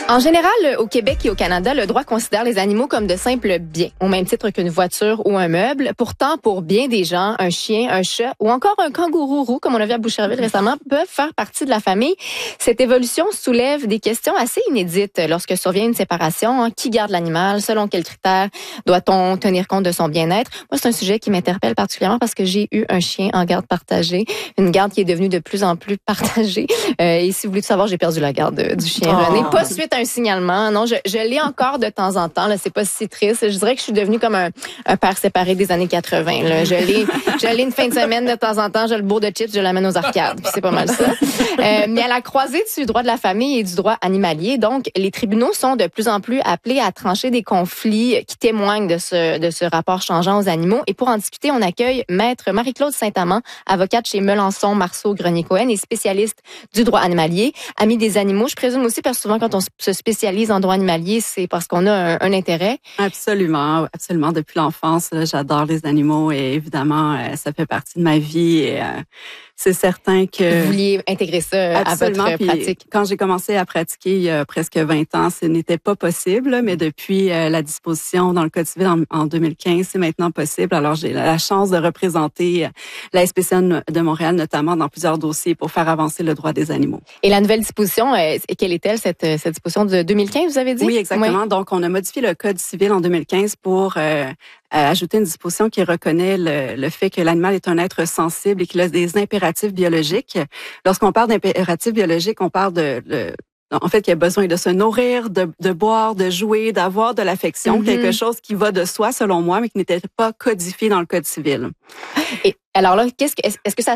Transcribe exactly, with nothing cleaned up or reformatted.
En général, au Québec et au Canada, le droit considère les animaux comme de simples biens, au même titre qu'une voiture ou un meuble. Pourtant, pour bien des gens, un chien, un chat ou encore un kangourou roux, comme on a vu à Boucherville récemment, peuvent faire partie de la famille. Cette évolution soulève des questions assez inédites lorsque survient une séparation. Hein. Qui garde l'animal? Selon quels critères doit-on tenir compte de son bien-être? Moi, c'est un sujet qui m'interpelle particulièrement parce que j'ai eu un chien en garde partagée, une garde qui est devenue de plus en plus partagée. Euh, et si vous voulez tout savoir, j'ai perdu la garde du chien Oh. René. Pas suite à un signalement. Non, je, je l'ai encore de temps en temps. Là, c'est pas si triste. Je dirais que je suis devenue comme un, un père séparé des années quatre-vingts. Là. Je l'ai, je l'ai une fin de semaine de temps en temps. Je le bourre de chips, je l'amène aux arcades. Puis c'est pas mal ça. Euh, mais à la croisée du droit de la famille et du droit animalier, donc les tribunaux sont de plus en plus appelés à trancher des conflits qui témoignent de ce de ce rapport changeant aux animaux. Et pour en discuter, on accueille Maître Marie-Claude Saint-Amand, avocate chez Melançon Marceau Grenier-Cohen et spécialiste du droit animalier, amie des animaux. Je présume aussi parce que souvent quand on se spécialise en droit animalier, c'est parce qu'on a un, un intérêt. Absolument, absolument. Depuis l'enfance, là, j'adore les animaux et évidemment, euh, ça fait partie de ma vie et euh, c'est certain que... Vous vouliez intégrer ça absolument, à votre puis pratique. Quand j'ai commencé à pratiquer il y a presque vingt ans, ce n'était pas possible, mais depuis euh, la disposition dans le Code civil en, en deux mille quinze, c'est maintenant possible. Alors, j'ai la chance de représenter la S P C A de Montréal, notamment dans plusieurs dossiers pour faire avancer le droit des animaux. Et la nouvelle disposition, euh, quelle est-elle, cette, cette disposition de deux mille quinze, vous avez dit? Oui, exactement. Oui. Donc, on a modifié le Code civil en deux mille quinze pour euh, ajouter une disposition qui reconnaît le, le fait que l'animal est un être sensible et qu'il a des impératifs biologiques. Lorsqu'on parle d'impératifs biologiques, on parle de... Le, en fait, qu'il a besoin de se nourrir, de, de boire, de jouer, d'avoir de l'affection, mm-hmm. quelque chose qui va de soi, selon moi, mais qui n'était pas codifié dans le Code civil. Et alors là, qu'est-ce que, est-ce que ça